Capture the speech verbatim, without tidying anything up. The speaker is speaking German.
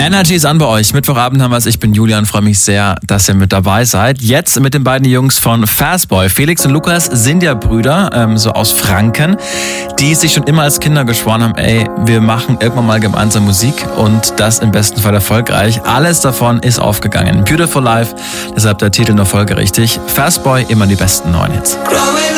Energy ist an bei euch. Mittwochabend haben wir es. Ich bin Julian, freue mich sehr, dass ihr mit dabei seid. Jetzt mit den beiden Jungs von Fastboy. Felix und Lukas sind ja Brüder, ähm, so aus Franken, die sich schon immer als Kinder geschworen haben, ey, wir machen irgendwann mal gemeinsam Musik und das im besten Fall erfolgreich. Alles davon ist aufgegangen. Beautiful Life, deshalb der Titel nur folgerichtig. Fastboy, immer die besten neuen Hits.